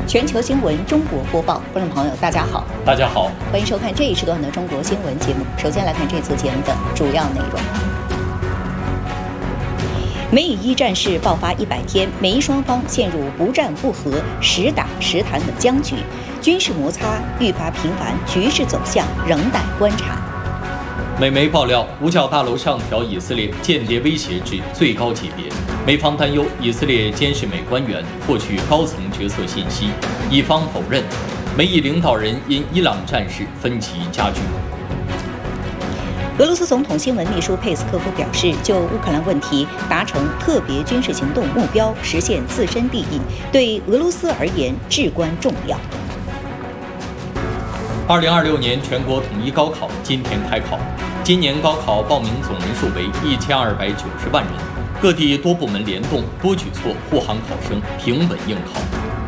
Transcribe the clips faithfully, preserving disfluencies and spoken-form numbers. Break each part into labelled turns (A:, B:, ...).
A: 全球新闻中国播报，观众朋友大家好，
B: 大家好，
A: 欢迎收看这一时段的中国新闻节目。首先来看这次节目的主要内容。美以一战事爆发一百天，美伊双方陷入不战不和、时打时谈的僵局，军事摩擦愈发频繁，局势走向仍待观察。
B: 美媒爆料，五角大楼上调以色列间谍威胁至最高级别，美方担忧以色列监视美官员获取高层决策信息，以方否认。美以领导人因伊朗战事分歧加剧。
A: 俄罗斯总统新闻秘书佩斯科夫表示，就乌克兰问题达成特别军事行动目标，实现自身利益，对俄罗斯而言至关重要。
B: 二零二六年全国统一高考今天开考，今年高考报名总人数为一千二百九十万人，各地多部门联动，多举措护航考生平稳应考。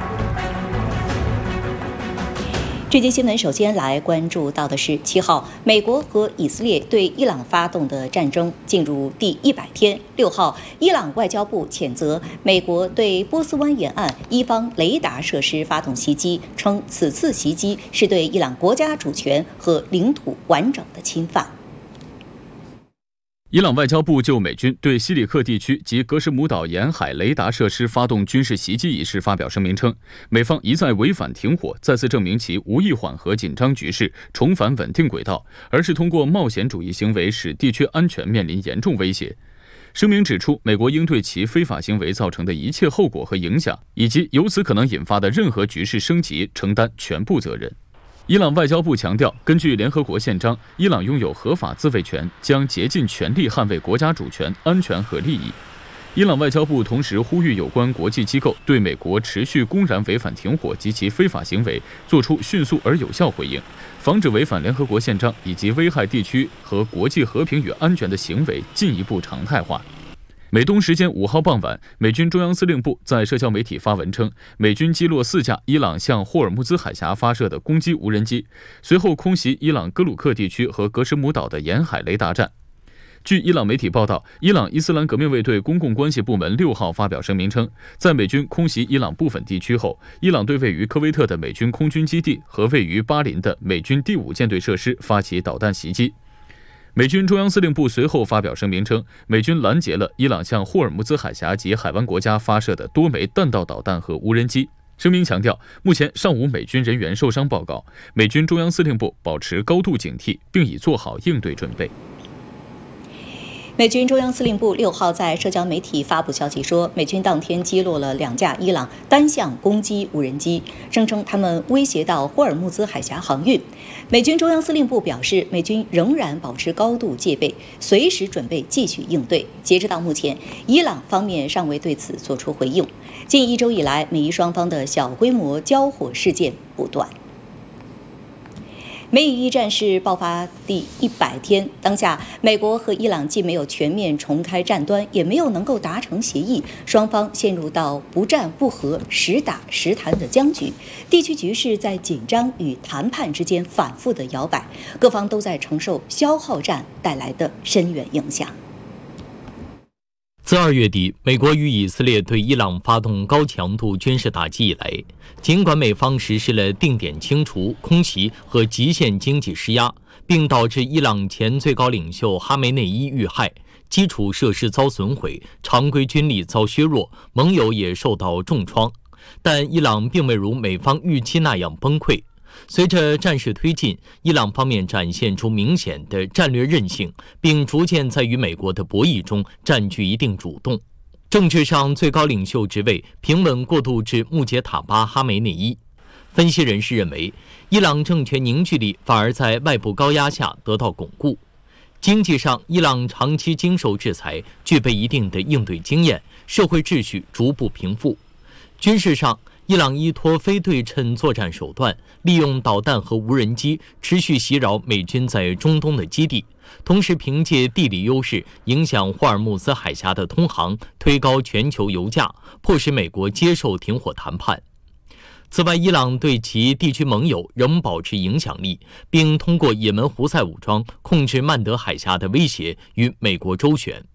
A: 这节新闻首先来关注到的是，七号，美国和以色列对伊朗发动的战争进入第一百天。六号，伊朗外交部谴责美国对波斯湾沿岸伊方雷达设施发动袭击，称此次袭击是对伊朗国家主权和领土完整的侵犯。
C: 伊朗外交部就美军对西里克地区及格什姆岛沿海雷达设施发动军事袭击一事发表声明称，美方一再违反停火，再次证明其无意缓和紧张局势，重返稳定轨道，而是通过冒险主义行为使地区安全面临严重威胁。声明指出，美国应对其非法行为造成的一切后果和影响，以及由此可能引发的任何局势升级承担全部责任。伊朗外交部强调，根据联合国宪章，伊朗拥有合法自卫权，将竭尽全力捍卫国家主权、安全和利益。伊朗外交部同时呼吁有关国际机构对美国持续公然违反停火及其非法行为作出迅速而有效回应，防止违反联合国宪章以及危害地区和国际和平与安全的行为进一步常态化。美东时间五号傍晚，美军中央司令部在社交媒体发文称，美军击落四架伊朗向霍尔木兹海峡发射的攻击无人机，随后空袭伊朗哥鲁克地区和格什姆岛的沿海雷达站。据伊朗媒体报道，伊朗伊斯兰革命卫队公共关系部门六号发表声明称，在美军空袭伊朗部分地区后，伊朗对位于科威特的美军空军基地和位于巴林的美军第五舰队设施发起导弹袭击。美军中央司令部随后发表声明称，美军拦截了伊朗向霍尔木兹海峡及海湾国家发射的多枚弹道导弹和无人机。声明强调，目前尚无美军人员受伤报告，美军中央司令部保持高度警惕，并已做好应对准备。
A: 美军中央司令部六号在社交媒体发布消息说，美军当天击落了两架伊朗单向攻击无人机，声称他们威胁到霍尔木兹海峡航运。美军中央司令部表示，美军仍然保持高度戒备，随时准备继续应对。截止到目前，伊朗方面尚未对此作出回应。近一周以来，美伊双方的小规模交火事件不断。美以一战事爆发第一百天，当下美国和伊朗既没有全面重开战端，也没有能够达成协议，双方陷入到不战不和、时打时谈的僵局，地区局势在紧张与谈判之间反复的摇摆，各方都在承受消耗战带来的深远影响。
D: 自二月底，美国与以色列对伊朗发动高强度军事打击以来，尽管美方实施了定点清除、空袭和极限经济施压，并导致伊朗前最高领袖哈梅内伊遇害，基础设施遭损毁，常规军力遭削弱，盟友也受到重创，但伊朗并未如美方预期那样崩溃。随着战事推进，伊朗方面展现出明显的战略韧性，并逐渐在与美国的博弈中占据一定主动。政治上最高领袖职位平稳过渡至穆杰塔巴·哈梅内伊。分析人士认为，伊朗政权凝聚力反而在外部高压下得到巩固。经济上，伊朗长期经受制裁，具备一定的应对经验，社会秩序逐步平复。军事上，伊朗依托非对称作战手段，利用导弹和无人机持续袭扰美军在中东的基地，同时凭借地理优势影响霍尔木兹海峡的通航，推高全球油价，迫使美国接受停火谈判。此外，伊朗对其地区盟友仍保持影响力，并通过也门胡塞武装控制曼德海峡的威胁与美国周旋。